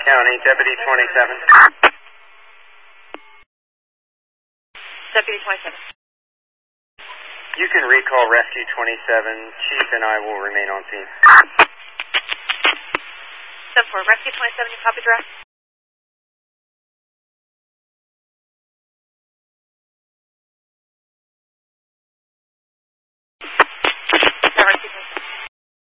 County, Deputy 27. Deputy 27. You can recall Rescue 27. Chief and I will remain on scene. 7-4, Rescue 27, you copy direct?